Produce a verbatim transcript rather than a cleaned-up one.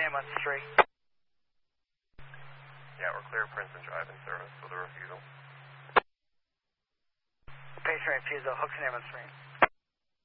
name on street. Yeah, we're clear Princeton Drive in service with a refusal. Patient refusal, Hook's name on street.